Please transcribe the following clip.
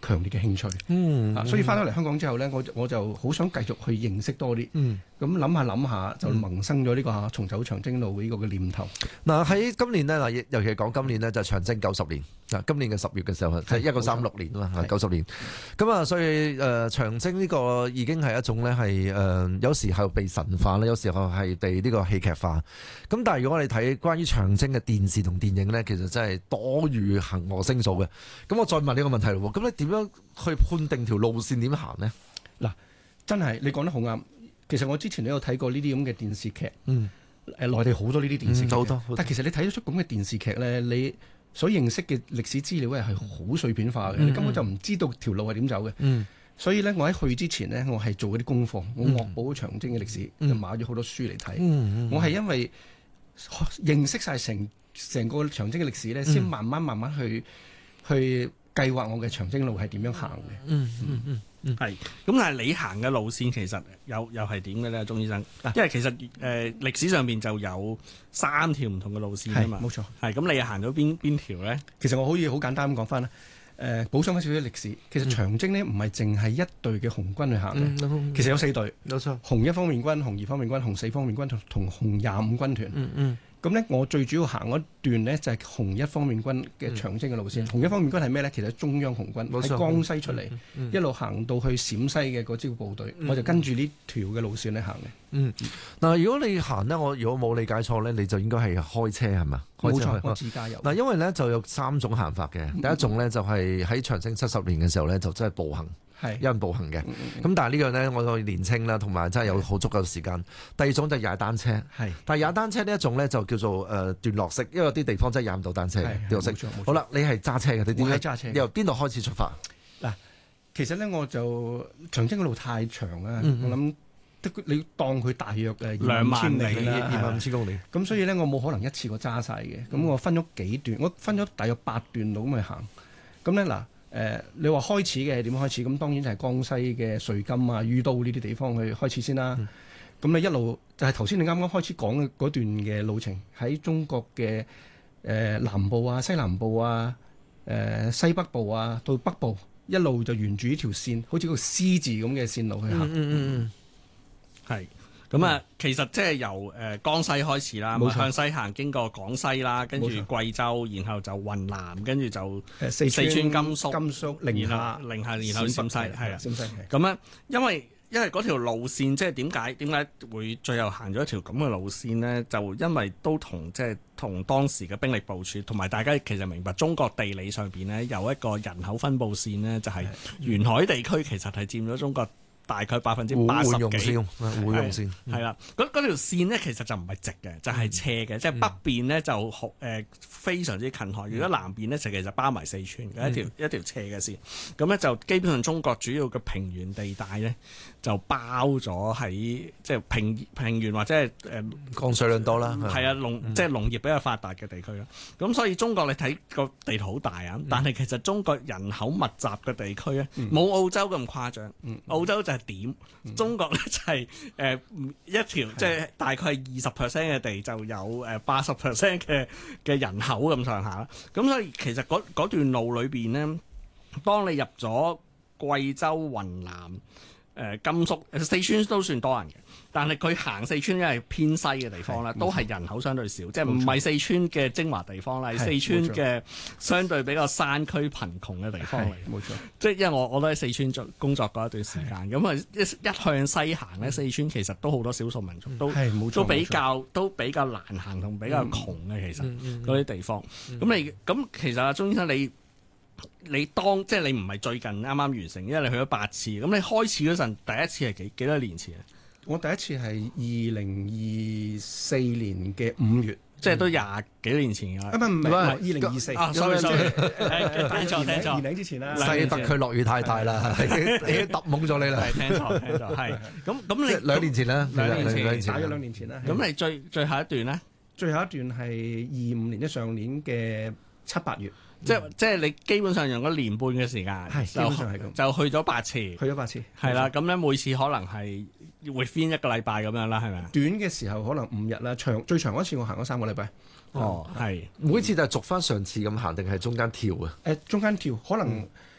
強烈嘅興趣。所以翻咗嚟香港之後咧，我就好想繼續去認識多啲。咁諗下就萌生咗呢個重走長征路呢個嘅念頭。 嗱喺今年呢，嗱尤其係講今年呢，就係長征90年。今年嘅10月嘅時候，即係1936年啊嘛，90年。咁啊，所以長征呢個已經係一種咧係有時候被神化啦，有時候係被呢個戲劇化。咁但係如果我哋睇關於長征嘅電視同電影咧，其實真係多如恆河星數嘅。咁我再問呢個問題咯，咁你點樣去判定條路線點行呢？ 嗱，真係你講得好啱。其實我之前都有睇過呢啲咁嘅電視劇，內地好多呢啲電視劇，好多。但其實你睇得出咁嘅電視劇咧，你所認識嘅歷史資料咧係好碎片化嘅，你根本就唔知道條路係點走嘅。所以咧，我喺去之前呢，我係做嗰啲功課，我惡補長征嘅歷史，就買咗好多書嚟睇。我係因為認識晒成個長征嘅歷史咧，先慢慢去計劃我嘅長征路係點樣行嘅。 係，咁但係你行嘅路線其實又係點嘅咧，鐘醫生？因為其實歷史上邊就有3條唔同嘅路線啊嘛。冇錯。係，咁你又行咗邊條咧？ 其實我可以好簡單咁講翻啦。補充翻少少歷史，其實長征呢唔係淨係一隊嘅紅軍去行嘅，其實有4隊。冇錯。紅1方面軍、紅2方面軍、紅4方面軍同紅25軍團。咁呢，我最主要行嗰段呢，就係紅1方面軍嘅長征嘅路線。紅1方面軍係咩呢？其實中央紅軍喺江西出嚟，一路行到去陝西嘅嗰支部隊，我就跟住呢條嘅路線嚟行嘅。 嗱，如果你行呢，我如果冇理解錯呢，你就應該係開車係嘛？ 冇錯，我自駕遊。 嗱，因為呢就有3種行法嘅。第一種呢，就係喺長征70年嘅時候呢，就真係步行。有人步行嘅，咁但係呢個呢，我年青啦，同埋真係有好足夠時間。第二種就係踩單車，但係踩單車呢一種呢，就叫做段落式，因為有啲地方真係踩唔到單車。段落式。好啦，你係揸車嘅，你點解揸車？你由邊度開始出發？ 嗱，其實呢，我就長征嘅路太長啦，我諗你當佢大約25000里啦 ，25000公里。 咁所以呢，我冇可能一次過揸晒嘅，咁我分咗幾段，我分咗大約8段路咁去行。咁呢嗱。你話開始嘅點開始？咁當然就係江西嘅瑞金啊、于都呢啲地方去開始先啦。咁你一路就係頭先你啱啱開始講嘅嗰段嘅路程，喺中國嘅南部啊、西南部啊、西北部啊到北部，一路就沿住呢條線，好似個 C 字咁嘅線路去行。 係。咁啊，其實即係由江西開始啦，向西行，經過廣西啦，跟住貴州，然後就雲南，跟住就四川、甘肅、寧夏，然後陝西，係啊，陝西。咁樣，因為嗰條路線，即係點解會最後行咗一條咁嘅路線呢？就因為都同當時嘅兵力部署，同埋大家其實明白中國地理上邊呢，有一個人口分佈線呢，就係沿海地區其實係佔咗中國大概80%幾， 會用線係啦。嗰條線呢，其實就唔係直嘅，就係斜嘅。即係北邊呢，就非常之近海，如果南邊呢，就其實包埋四川嘅一條斜嘅線。咁呢，就基本上中國主要嘅平原地帶呢，就包咗喺即係平原或者係降水量多啦。 係啊，即係農業比較發達嘅地區啦。咁所以中國你睇個地圖好大啊，但係其實中國人口密集嘅地區呢，冇澳洲咁誇張。澳洲就係點？中國咧就係一條即係大概係20% 嘅地就有80% 嘅人口咁上下啦。咁所以其實嗰段路裏邊呢，當你入咗貴州、雲南、甘肅、四川都算多人嘅，但係佢行四川因為偏西嘅地方啦，都係人口相對少，即係唔係四川嘅精華地方啦，係四川嘅相對比較山區貧窮嘅地方嚟。冇錯，即係因為我都喺四川工作過一段時間，咁啊一向西行咧，四川其實都好多少數民族都比較難行同比較窮嘅，其實嗰啲地方。咁其實阿鐘醫生你即係你唔係最近啱啱完成，因為你去咗8次。咁你開始嗰陣第一次係幾多年前啊？ 我第一次係2024年嘅5月， 即係都20幾年前㗎。 唔係2024。 sorry，聽錯。 年零之前啦。 西北區落雨太大啦，已經揼懵咗你啦。 係聽錯。係咁你 2年前啦， 大約2年前啦。 咁你最後一段咧？最後一段係25年，即上年嘅7、8月。 即係你基本上用咗年半嘅時間， 基本上係咁， 就去咗8次，係啦。咁咧每次可能係會分一個禮拜咁樣啦，係咪？ 短嘅時候可能5日啦，最長嗰次我行咗3個禮拜。 係每次就係續翻上次咁行，定係中間跳啊？ 中間跳，可能